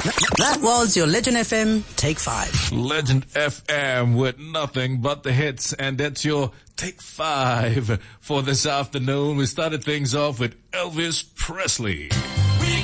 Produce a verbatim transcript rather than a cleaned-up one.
That was your Legend F M Take Five. Legend F M with nothing but the hits, and that's your Take Five for this afternoon. We started things off with Elvis Presley.